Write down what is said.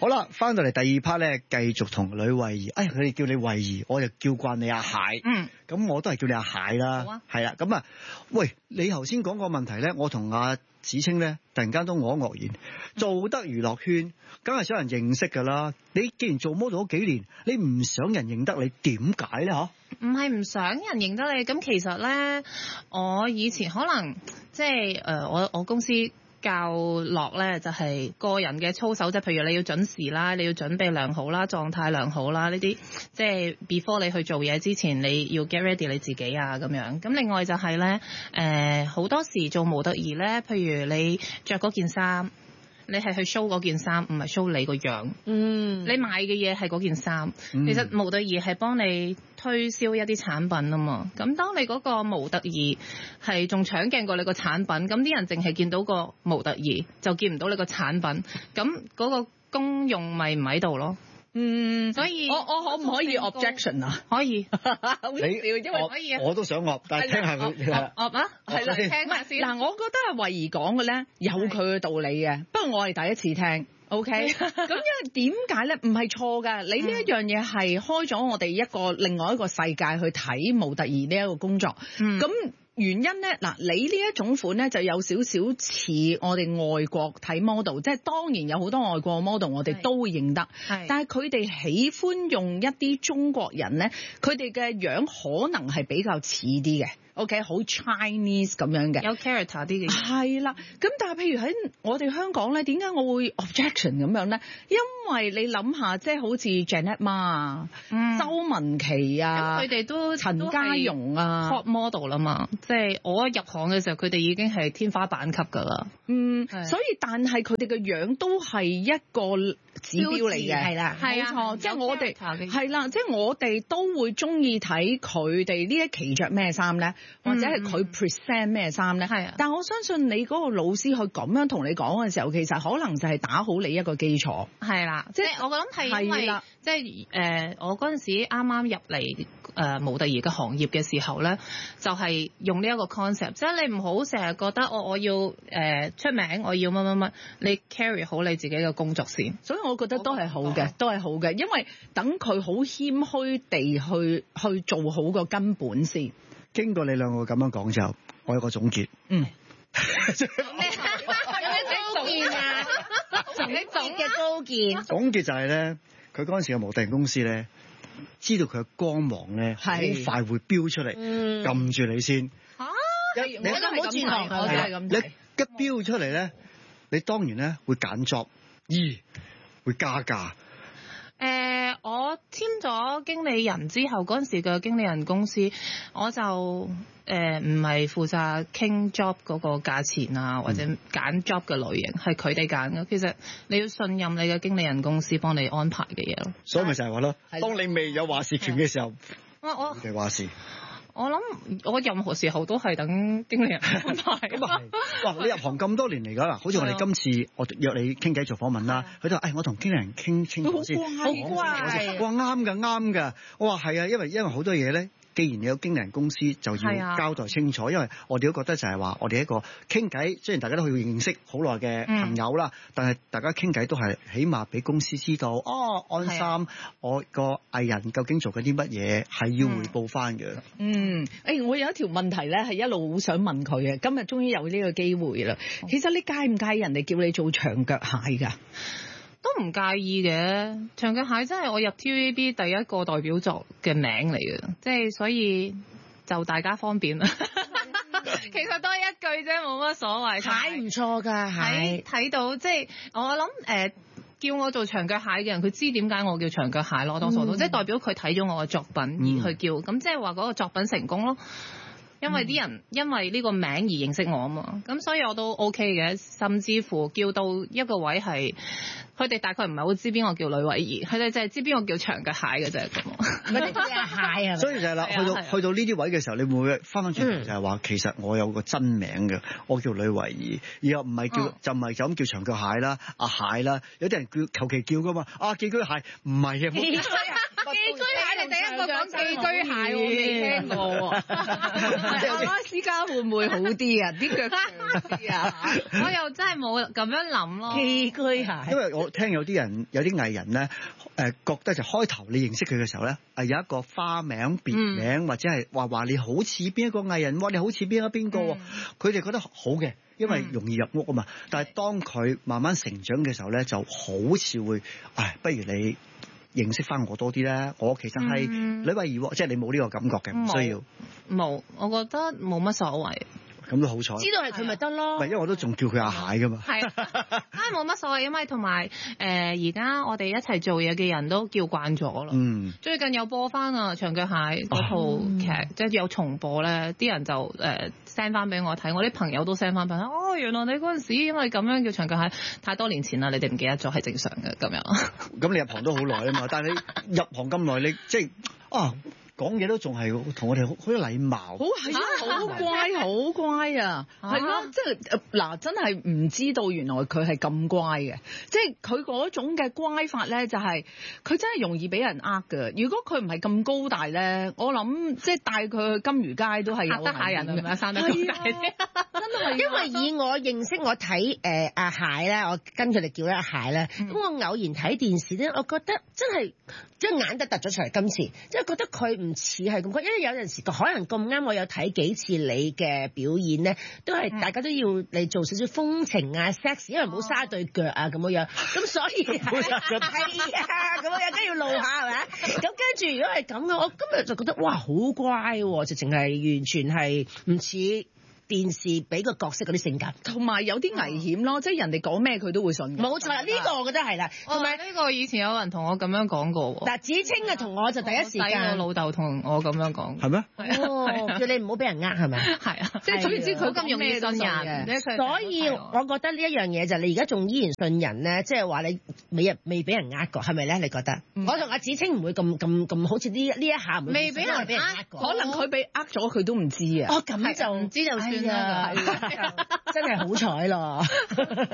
好啦，翻到嚟第二 part 咧，繼續同呂慧儀。佢哋叫你慧儀，我就叫慣你阿蟹。咁我都係叫你阿蟹啦。 好啊。 係啦，咁啊，喂，你頭先講個問題咧，我同阿子清咧，突然間都愕然。做得娛樂圈，梗係想人認識㗎啦。你既然做 model 咗幾年，你唔想人認得你，點解咧？嚇？ 唔係唔想人認得你，咁其實咧，我以前可能即係我公司教落咧，就係個人嘅操守，即係譬如你要準時啦，你要準備良好啦，狀態良好啦，呢啲即係 before 你去做嘢之前，你要 get ready 你自己啊咁樣。咁另外就係咧，好多時做模特兒咧，譬如你着嗰件衫。你係去 show 嗰件衫，唔係 show 你個樣。你賣嘅嘢係嗰件衫。其實模特兒係幫你推銷一啲產品啊嘛。咁當你嗰個模特兒係仲搶鏡過你個產品，咁啲人淨係見到個模特兒，就見唔到你個產品。咁嗰個功用咪唔喺度咯。所以我可唔可以 objection 啊？ 可以， 因為可以啊。 我都想噏，但係聽下佢。 噏啊，係啦，聽下先。 嗱，我覺得阿慧儀講嘅咧有佢嘅道理嘅，不過我係第一次聽。OK，咁因為點解咧？唔係錯㗎，你呢一樣嘢係開咗我哋另外一個世界去睇模特兒呢一個工作。咁原因咧，嗱，你呢一種款咧就有少少似我哋外國睇 model， 即係當然有好多外國 model 我哋都會認得，但係佢哋喜歡用一啲中國人咧，佢哋嘅樣可能係比較似啲嘅。OK， 好 Chinese 咁樣嘅， 有 character 啲嘅。 係啦，咁但係譬如喺我哋香港咧，點解我會 objection 咁樣咧？因為你諗下，即係好似 Janet Ma 啊、周文琪啊， 佢哋都陳家蓉啊 ，top model 啦嘛。即係我一入行嘅時候，佢哋已經係天花板級㗎啦。 所以但係佢哋嘅樣都係一個指標嚟嘅，係啦，冇錯。即係我哋係啦，即係我哋都會中意睇佢哋呢一期着咩衫咧。或者係佢 present 咩衫咧？但我相信你嗰個老師去咁樣同你講嘅時候，其實可能就係打好你一個基礎。係啦， 即係我諗係因為即係我嗰陣時啱啱入嚟模特兒嘅行業嘅時候咧，就係用呢一個 concept， 即係你唔好成日覺得我要出名，我要乜乜乜，你 carry 好你自己嘅工作先。 所以我覺得都係好嘅，都係好嘅，因為等佢好謙虛地去做好個根本先。 經過你兩個咁樣講之後，我有個總結。 有咩高見啊？你總嘅高見。 總結就係咧，佢嗰陣時嘅模特兒公司咧，知道佢嘅光芒咧，好快會飆出嚟，撳住你先。 你都唔好轉行，我都係咁。 你一飆出嚟咧，你當然咧會揀 job， 會加價。 我簽咗經理人之後，嗰陣時嘅經理人公司，我就唔係負責傾 job 嗰個價錢啊，或者揀 job 嘅類型，係佢哋揀嘅。其實你要信任你嘅經理人公司幫你安排嘅嘢咯。 所以咪就係話咯，當你未有話事權嘅時候， 我哋話事。 我諗我任何時候都係等經理人安排。 咁啊係，哇！你入行咁多年嚟㗎啦，好似我哋今次我約你傾偈做訪問啦，佢就我同經理人傾清楚先， 好乖， 我話啱㗎，我話係啊，因為好多嘢咧。既然你有經理人公司，就要交代清楚，因為我哋都覺得就係話，我哋一個傾偈，雖然大家都去認識好耐嘅朋友啦，但係大家傾偈都係起碼俾公司知道，安心，我個藝人究竟做緊啲乜嘢，係要匯報翻嘅。 我有一條問題咧，係一路好想問佢嘅，今日終於有呢個機會啦。其實你介唔介意人哋叫你做長腳蟹㗎？ 都唔介意嘅，長腳蟹真係我入 TVB 第一個代表作嘅名嚟嘅，即係所以就大家方便啦。其實多一句啫，冇乜所謂。 蟹唔錯㗎， 睇到即係我諗叫我做長腳蟹嘅人，佢知點解我叫長腳蟹咯，多數都即係代表佢睇咗我嘅作品而去叫，咁即係話嗰個作品成功咯。因為啲人因為呢個名而認識我啊嘛，咁所以我都 OK 嘅，甚至乎叫到一個位係，佢哋大概唔係好知邊個叫呂慧儀，佢哋就係知邊個叫長腳蟹嘅啫咁。 唔係蟹啊！ 所以就係啦，去到呢啲位嘅時候，你會唔會翻返轉頭就係話，其實我有個真名嘅，我叫呂慧儀，而唔係叫就唔係就咁叫長腳蟹啦、阿蟹啦，有啲人叫求其叫噶嘛，寄居蟹唔係啊。 寄居蟹就第一兩個講寄居蟹，我未聽過喎。 阿拉斯加會唔會好啲啊？啲腳長啲啊？ 我又真係冇咁樣諗咯。 寄居蟹， 因為我聽有啲藝人咧，覺得就開頭你認識佢嘅時候咧，有一個花名、別名、或者係話你好似邊一個藝人，你好似邊個，佢哋覺得好嘅。因為容易入屋啊嘛，但係當佢慢慢成長嘅時候咧，就好似會，不如你認識翻我多啲咧。我其實係呂慧儀喎，即係你冇呢個感覺嘅，唔需要。冇， 我覺得冇乜所謂。 咁都好彩， 知道係佢咪得咯。 唔係，因為我都仲叫佢阿蟹噶嘛。 係，冇乜所謂，因為同埋而家我哋一齊做嘢嘅人都叫慣咗啦。最近又播翻啊長腳蟹嗰套劇，即係有重播咧，啲人就send 翻俾我睇，我啲朋友都 send 翻俾我。原來你嗰陣時因為咁樣叫長腳蟹，太多年前啦，你哋唔記得咗係正常嘅咁樣。 咁你入行都好耐啊嘛，但係你入行咁耐，你即係講嘢都仲係同我哋好有禮貌， 好係啊，好乖，好乖啊，係咯，即係嗱，真係唔知道原來佢係咁乖嘅，即係佢嗰種嘅乖法咧，就係佢真係容易俾人呃㗎。如果佢唔係咁高大咧，我諗即係帶佢去金魚街都係有得下人係咪啊？生得咁大啲， 真係。 因為以我認識我睇阿蟹咧，我跟佢哋叫阿蟹咧，咁我偶然睇電視咧，我覺得真係即係眼都突咗出嚟。今次即係覺得佢唔似係咁，因為有陣時可能咁啱，我有睇幾次你嘅表演咧，都係大家都要嚟做少少風情啊、sex， 因為冇沙對腳啊咁樣，咁所以係啊咁樣，梗要露下係咪？咁跟住如果係咁嘅，我今日就覺得哇好乖喎，直情係完全係唔似電視俾個角色嗰啲性格， 同埋有啲危險咯，即係人哋講咩佢都會信。 冇錯啦，呢個我覺得係啦。 同埋呢個以前有人同我咁樣講過喎。 嗱，子清啊，同我就第一時間我老豆同我咁樣講。 係咩？ 哦，叫你唔好俾人呃係咪？ 係啊， 即係總之佢咁容易信人。 所以我覺得呢一樣嘢就係你而家仲依然信人咧，即係話你未俾人呃過，係咪咧？你覺得？我同阿子清唔會咁好似呢一下未俾人呃過， 可能佢俾呃咗佢都唔知啊。 哦，咁就唔知就算啦。 真係好彩咯。